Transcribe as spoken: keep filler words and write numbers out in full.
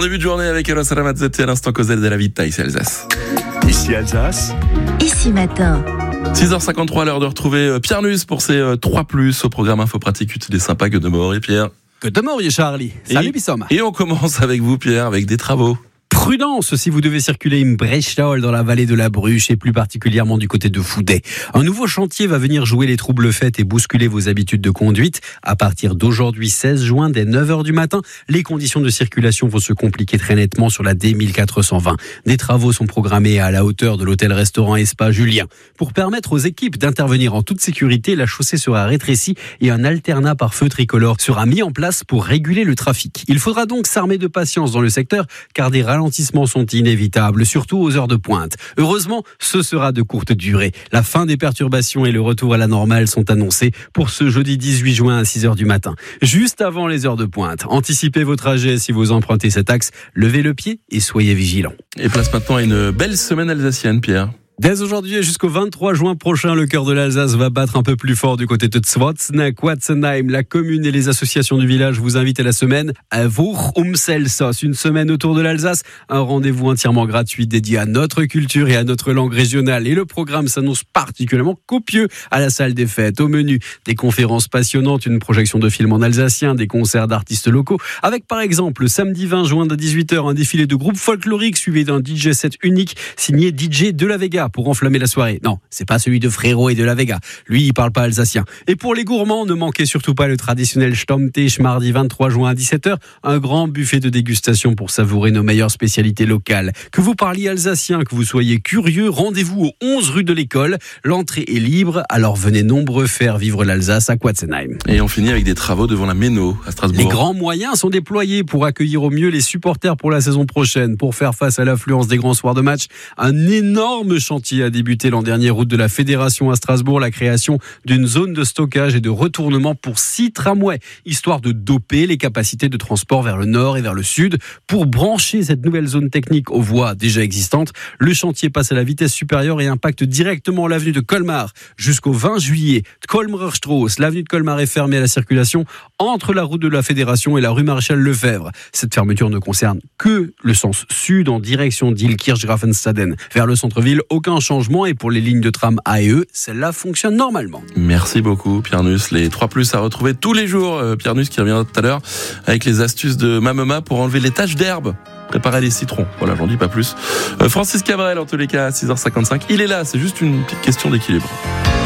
début de journée avec Eros Ramazzotti à l'instant Cosel de la Vita, ici Alsace. Ici Alsace. Ici matin. six heures cinquante-trois à l'heure de retrouver Pierre Nuss pour ses trois plus au programme Info Pratique Utile et Sympa. Que de mort et Pierre. Que de mort, Charlie. Salut, Bissom. Et on commence avec vous, Pierre, avec des travaux. Prudence si vous devez circuler une Brechlaol dans la vallée de la Bruche et plus particulièrement du côté de Fouday. Un nouveau chantier va venir jouer les troubles faits et bousculer vos habitudes de conduite. À partir d'aujourd'hui seize juin, dès neuf heures du matin, les conditions de circulation vont se compliquer très nettement sur la D mille quatre cent vingt. Des travaux sont programmés à la hauteur de l'hôtel-restaurant et spa Julien. Pour permettre aux équipes d'intervenir en toute sécurité, la chaussée sera rétrécie et un alternat par feu tricolore sera mis en place pour réguler le trafic. Il faudra donc s'armer de patience dans le secteur car des ralentissements sont inévitables, surtout aux heures de pointe. Heureusement, ce sera de courte durée. La fin des perturbations et le retour à la normale sont annoncés pour ce jeudi dix-huit juin à six heures du matin. Juste avant les heures de pointe. Anticipez vos trajets si vous empruntez cet axe, levez le pied et soyez vigilants. Et place maintenant à une belle semaine alsacienne, Pierre. Dès aujourd'hui et jusqu'au vingt-trois juin prochain, le cœur de l'Alsace va battre un peu plus fort du côté de Zwotznach, Watzenheim. La commune et les associations du village vous invitent à la semaine à Wuch um Selsos, une semaine autour de l'Alsace, un rendez-vous entièrement gratuit dédié à notre culture et à notre langue régionale. Et le programme s'annonce particulièrement copieux à la salle des fêtes. Au menu, des conférences passionnantes, une projection de films en alsacien, des concerts d'artistes locaux, avec par exemple le samedi vingt juin à dix-huit heures un défilé de groupes folkloriques suivi d'un D J set unique signé D J de la Vega pour enflammer la soirée. Non, c'est pas celui de Frérot et de la Vega. Lui, il parle pas alsacien. Et pour les gourmands, ne manquez surtout pas le traditionnel Stammtisch mardi vingt-trois juin à dix-sept heures, un grand buffet de dégustation pour savourer nos meilleures spécialités locales. Que vous parliez alsacien, que vous soyez curieux, rendez-vous au onze rue de l'École. L'entrée est libre, alors venez nombreux faire vivre l'Alsace à Quatzenheim. Et on finit avec des travaux devant la Méno à Strasbourg. Les grands moyens sont déployés pour accueillir au mieux les supporters pour la saison prochaine. Pour faire face à l'affluence des grands soirs de match, un énorme chantier a débuté l'an dernier route de la Fédération à Strasbourg, la création d'une zone de stockage et de retournement pour six tramways, histoire de doper les capacités de transport vers le nord et vers le sud. Pour brancher cette nouvelle zone technique aux voies déjà existantes, le chantier passe à la vitesse supérieure et impacte directement l'avenue de Colmar jusqu'au vingt juillet. Colmarstrasse, l'avenue de Colmar est fermée à la circulation entre la route de la Fédération et la rue Maréchal Lefebvre. Cette fermeture ne concerne que le sens sud en direction d'Ille-Kirchgrafenstaden vers le centre-ville. Aucun changement et pour les lignes de tram A et E, celle-là fonctionne normalement. Merci beaucoup Pierre Nuss. Les trois plus à retrouver tous les jours. Pierre Nuss qui revient tout à l'heure avec les astuces de Mamema pour enlever les taches d'herbe. Préparer les citrons. Voilà, j'en dis pas plus. Euh, Francis Cabrel en tous les cas à six heures cinquante-cinq. Il est là, c'est juste une petite question d'équilibre.